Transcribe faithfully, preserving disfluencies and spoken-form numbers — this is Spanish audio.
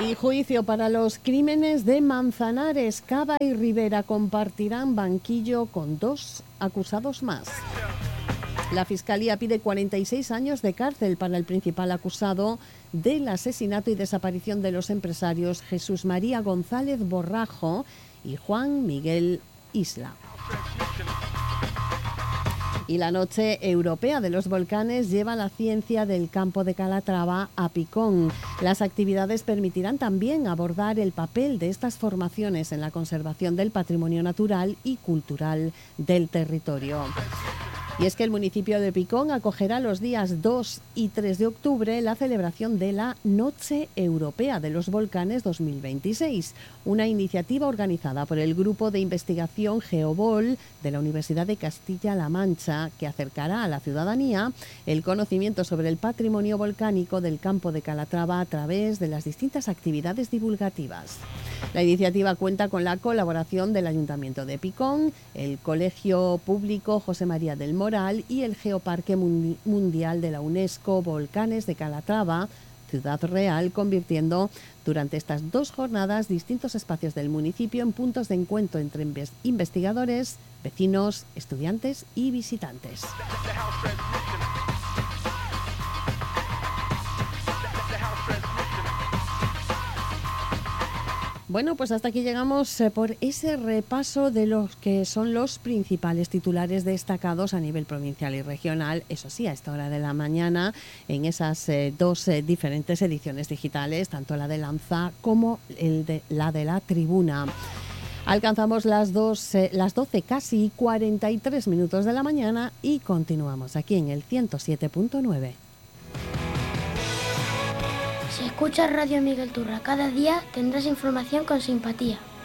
Y juicio para los crímenes de Manzanares. Cava y Rivera compartirán banquillo con dos acusados más. La Fiscalía pide cuarenta y seis años de cárcel para el principal acusado del asesinato y desaparición de los empresarios Jesús María González Borrajo y Juan Miguel Isla. Y la Noche Europea de los Volcanes lleva la ciencia del campo de Calatrava a Picón. Las actividades permitirán también abordar el papel de estas formaciones en la conservación del patrimonio natural y cultural del territorio. Y es que el municipio de Picón acogerá los días dos y tres de octubre la celebración de la Noche Europea de los Volcanes dos mil veintiséis, una iniciativa organizada por el Grupo de Investigación GeoVol de la Universidad de Castilla-La Mancha, que acercará a la ciudadanía el conocimiento sobre el patrimonio volcánico del campo de Calatrava a través de las distintas actividades divulgativas. La iniciativa cuenta con la colaboración del Ayuntamiento de Picón, el Colegio Público José María del Moral y el Geoparque Mundial de la UNESCO Volcanes de Calatrava, Ciudad Real, convirtiendo durante estas dos jornadas distintos espacios del municipio en puntos de encuentro entre investigadores, vecinos, estudiantes y visitantes. Bueno, pues hasta aquí llegamos eh, por ese repaso de los que son los principales titulares destacados a nivel provincial y regional, eso sí, a esta hora de la mañana, en esas eh, dos eh, diferentes ediciones digitales, tanto la de Lanza como el de, la de La Tribuna. Alcanzamos las, dos, eh, las doce, casi cuarenta y tres minutos de la mañana y continuamos aquí en el ciento siete punto nueve. Si escuchas Radio Miguel Turra cada día, tendrás información con simpatía.